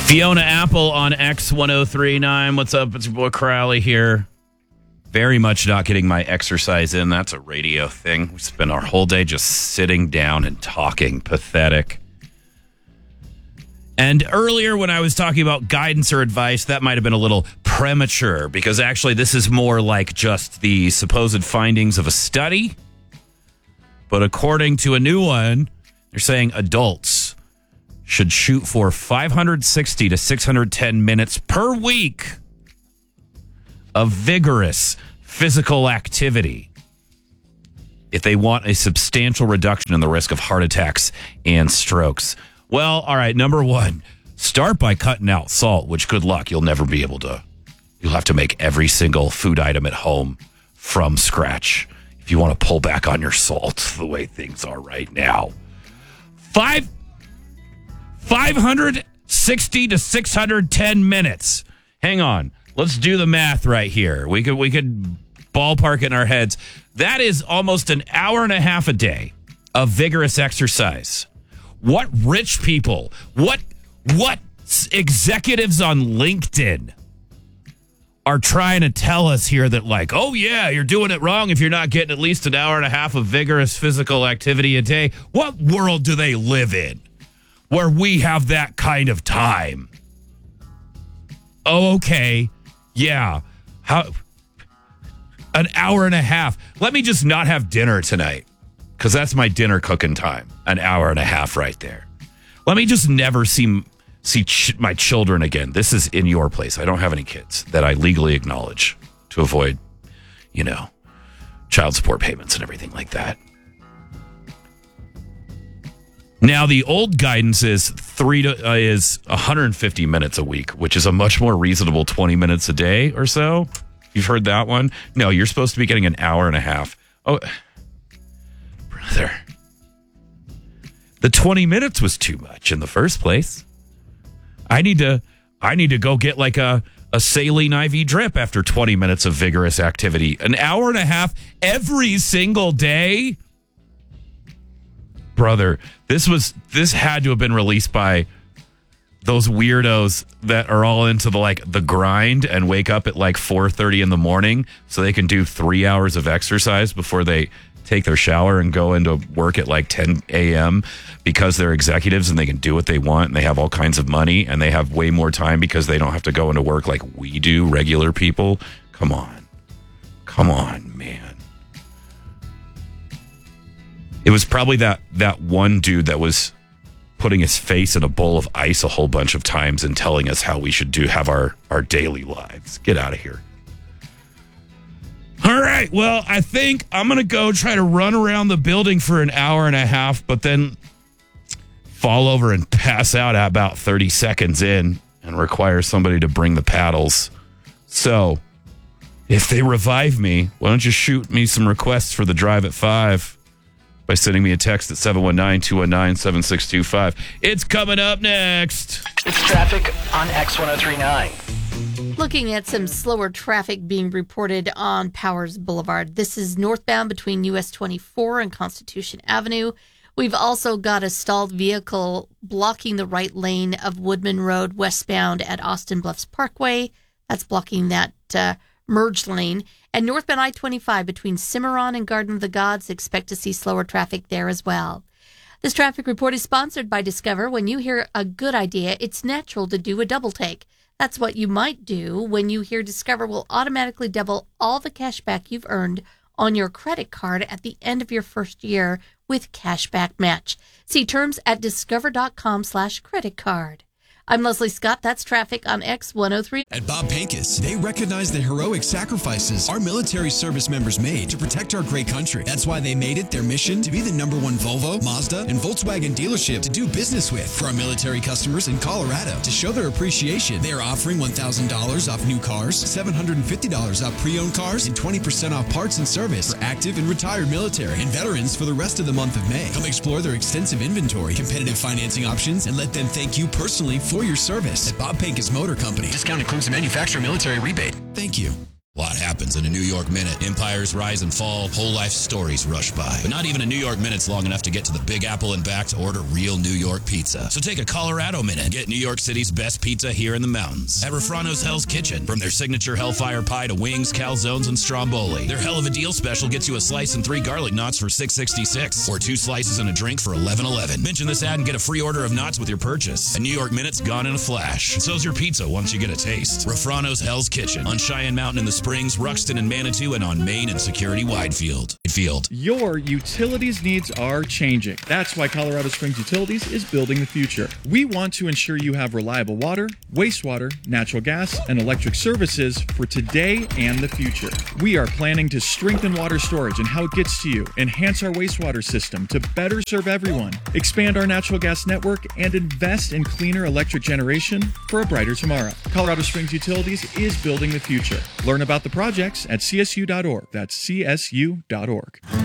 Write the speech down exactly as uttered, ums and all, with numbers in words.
Fiona Apple on X ten thirty-nine. What's up? It's your boy Crowley here. Very much not getting my exercise in. That's a radio thing. We spend our whole day just sitting down and talking. Pathetic. And earlier when I was talking about guidance or advice, that might have been a little premature because actually this is more like just the supposed findings of a study. But according to a new one, they're saying adults should shoot for five hundred sixty to six hundred ten minutes per week of vigorous physical activity if they want a substantial reduction in the risk of heart attacks and strokes. Well, all right, number one, start by cutting out salt, which good luck. You'll never be able to. You'll have to make every single food item at home from scratch if you want to pull back on your salt the way things are right now. Five... five hundred sixty to six hundred ten minutes. Hang on. Let's do the math right here. We could we could ballpark it in our heads. That is almost an hour and a half a day of vigorous exercise. What rich people, what what executives on LinkedIn are trying to tell us here that like, oh yeah, you're doing it wrong if you're not getting at least an hour and a half of vigorous physical activity a day? What world do they live in where we have that kind of time? Oh, okay. Yeah. How? An hour and a half. Let me just not have dinner tonight because that's my dinner cooking time. An hour and a half right there. Let me just never see, see ch- my children again. This is in your place. I don't have any kids that I legally acknowledge to avoid, you know, child support payments and everything like that. Now, the old guidance is three to uh, is one hundred fifty minutes a week, which is a much more reasonable twenty minutes a day or so. You've heard that one? No, you're supposed to be getting an hour and a half. Oh, brother. The twenty minutes was too much in the first place. I need to I need to go get like a, a saline I V drip after twenty minutes of vigorous activity. An hour and a half every single day? Brother, this was this had to have been released by those weirdos that are all into the like the grind and wake up at like four thirty in the morning so they can do three hours of exercise before they take their shower and go into work at like ten a.m. because they're executives and they can do what they want and they have all kinds of money and they have way more time because they don't have to go into work like we do, regular people. Come on. Come on, man. It was probably that, that one dude that was putting his face in a bowl of ice a whole bunch of times and telling us how we should do have our, our daily lives. Get out of here. All right. Well, I think I'm going to go try to run around the building for an hour and a half, but then fall over and pass out at about thirty seconds in and require somebody to bring the paddles. So if they revive me, why don't you shoot me some requests for the drive at five? By sending me a text at seven one nine, two one nine, seven six two five. It's coming up next. It's traffic on X ten thirty-nine. Looking at some slower traffic being reported on Powers Boulevard. This is northbound between U S twenty-four and Constitution Avenue. We've also got a stalled vehicle blocking the right lane of Woodman Road westbound at Austin Bluffs Parkway. That's blocking that uh, merged lane. And northbound I twenty-five between Cimarron and Garden of the Gods, expect to see slower traffic there as well. This traffic report is sponsored by Discover. When you hear a good idea, it's natural to do a double take. That's what you might do when you hear Discover will automatically double all the cash back you've earned on your credit card at the end of your first year with Cashback Match. See terms at discover.com slash credit card. I'm Leslie Scott. That's traffic on X one oh three. At Bob Pincus, they recognize the heroic sacrifices our military service members made to protect our great country. That's why they made it their mission to be the number one Volvo, Mazda, and Volkswagen dealership to do business with. For our military customers in Colorado, to show their appreciation, they are offering one thousand dollars off new cars, seven hundred fifty dollars off pre-owned cars, and twenty percent off parts and service for active and retired military and veterans for the rest of the month of May. Come explore their extensive inventory, competitive financing options, and let them thank you personally for your service. At Bob Pincus Motor Company, discount includes a manufacturer military rebate. Thank you. A lot happens in a New York Minute. Empires rise and fall, whole life stories rush by. But not even a New York Minute's long enough to get to the Big Apple and back to order real New York pizza. So take a Colorado Minute and get New York City's best pizza here in the mountains. At Refrano's Hell's Kitchen. From their signature Hellfire Pie to wings, calzones, and stromboli. Their Hell of a Deal special gets you a slice and three garlic knots for six sixty-six, or two slices and a drink for eleven eleven. Mention this ad and get a free order of knots with your purchase. A New York Minute's gone in a flash. And so's your pizza once you get a taste. Refrano's Hell's Kitchen on Cheyenne Mountain in the Springs, Ruxton and Manitou, and on Main and Security Widefield. Field. Your utilities needs are changing. That's why Colorado Springs Utilities is building the future. We want to ensure you have reliable water, wastewater, natural gas, and electric services for today and the future. We are planning to strengthen water storage and how it gets to you, enhance our wastewater system to better serve everyone, expand our natural gas network, and invest in cleaner electric generation for a brighter tomorrow. Colorado Springs Utilities is building the future. Learn about the projects at C S U dot org. That's C S U dot org.